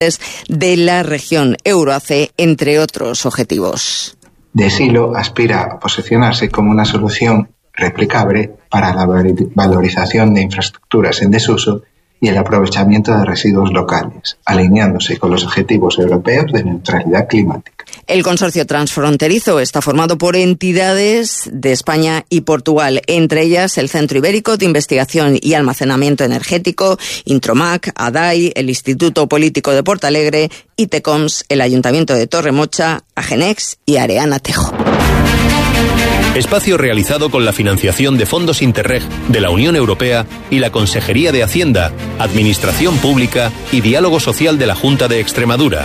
de la región Euroace, entre otros objetivos. De Silo aspira a posicionarse como una solución replicable para la valorización de infraestructuras en desuso y el aprovechamiento de residuos locales, alineándose con los objetivos europeos de neutralidad climática. El consorcio transfronterizo está formado por entidades de España y Portugal, entre ellas el Centro Ibérico de Investigación y Almacenamiento Energético, Intromac, ADAI, el Instituto Político de Portalegre, ITECOMS, el Ayuntamiento de Torremocha, Agenex y Areana Tejo. Espacio realizado con la financiación de fondos Interreg de la Unión Europea y la Consejería de Hacienda, Administración Pública y Diálogo Social de la Junta de Extremadura.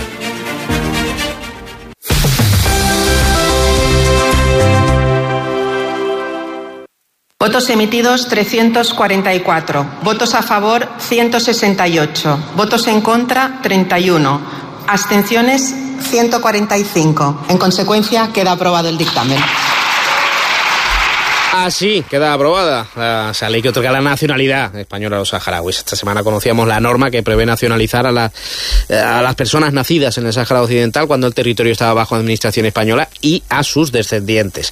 Votos emitidos 344, votos a favor 168, votos en contra 31, abstenciones 145. En consecuencia, queda aprobado el dictamen. Así queda aprobada esa ley que otorga la nacionalidad española a los saharauis. Esta semana conocíamos la norma que prevé nacionalizar a las personas nacidas en el Sáhara Occidental cuando el territorio estaba bajo administración española y a sus descendientes.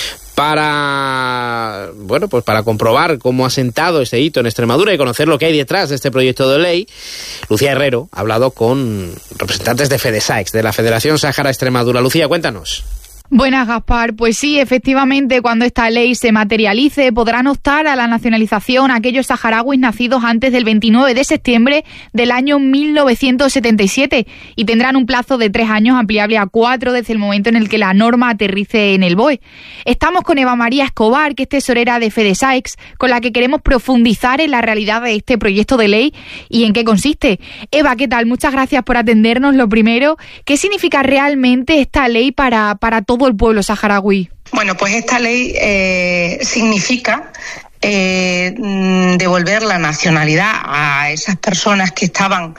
Para comprobar cómo ha sentado este hito en Extremadura y conocer lo que hay detrás de este proyecto de ley, Lucía Herrero ha hablado con representantes de FEDESAEX, de la Federación Sáhara Extremadura. Lucía, cuéntanos. Buenas, Gaspar. Pues sí, efectivamente, cuando esta ley se materialice, podrán optar a la nacionalización aquellos saharauis nacidos antes del 29 de septiembre del año 1977 y tendrán un plazo de 3 años ampliable a 4 desde el momento en el que la norma aterrice en el BOE. Estamos con Eva María Escobar, que es tesorera de FEDESAEX, con la que queremos profundizar en la realidad de este proyecto de ley y en qué consiste. Eva, ¿qué tal? Muchas gracias por atendernos. Lo primero, ¿qué significa realmente esta ley para todo el pueblo saharaui? Bueno, pues esta ley significa devolver la nacionalidad a esas personas que estaban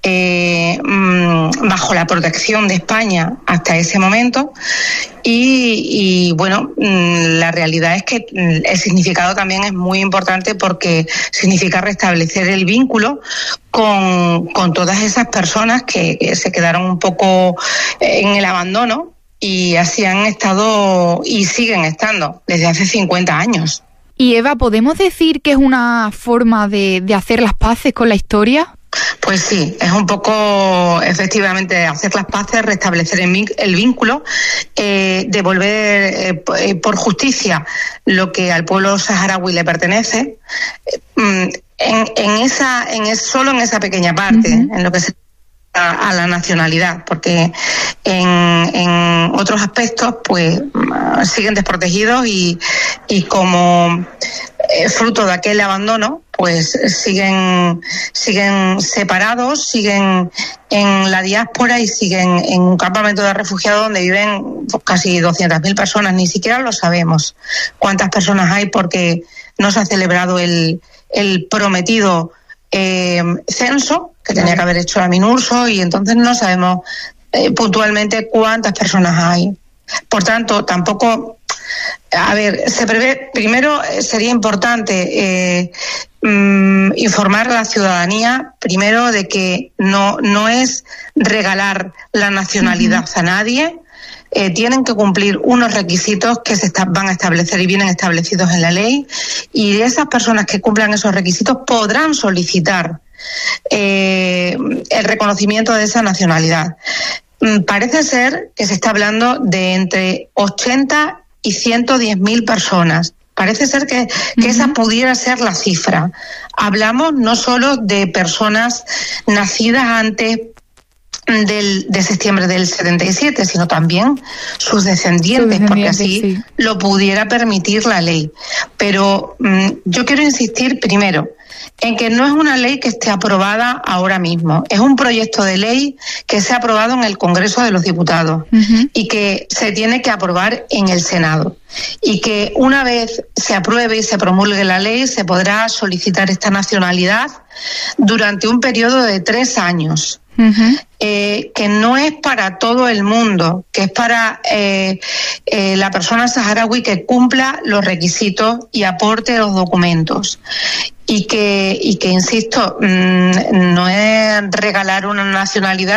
bajo la protección de España hasta ese momento y la realidad es que el significado también es muy importante porque significa restablecer el vínculo con todas esas personas que se quedaron un poco en el abandono y así han estado y siguen estando desde hace 50 años. Y Eva, ¿podemos decir que es una forma de hacer las paces con la historia? Pues sí, es un poco efectivamente hacer las paces, restablecer el vínculo, devolver por justicia lo que al pueblo saharaui le pertenece, solo en esa pequeña parte, en lo que se a la nacionalidad, porque en otros aspectos pues siguen desprotegidos y como fruto de aquel abandono pues siguen separados, siguen en la diáspora y siguen en un campamento de refugiados donde viven pues, casi 200.000 personas. Ni siquiera lo sabemos cuántas personas hay porque no se ha celebrado el prometido censo que tenía que haber hecho la MINURSO y entonces no sabemos puntualmente cuántas personas hay. Por tanto, tampoco, se prevé, primero sería importante informar a la ciudadanía, primero de que no es regalar la nacionalidad a nadie. Tienen que cumplir unos requisitos que van a establecer y vienen establecidos en la ley y esas personas que cumplan esos requisitos podrán solicitar el reconocimiento de esa nacionalidad. Parece ser que se está hablando de entre 80 y 110.000 personas. Parece ser que esa pudiera ser la cifra. Hablamos no solo de personas nacidas antes de septiembre del 77, sino también sus descendientes, porque así sí lo pudiera permitir la ley. Pero yo quiero insistir primero en que no es una ley que esté aprobada ahora mismo. Es un proyecto de ley que se ha aprobado en el Congreso de los Diputados y que se tiene que aprobar en el Senado. Y que una vez se apruebe y se promulgue la ley, se podrá solicitar esta nacionalidad durante un periodo de 3 años. Que no es para todo el mundo, que es para la persona saharaui que cumpla los requisitos y aporte los documentos. y que insisto, no es regalar una nacionalidad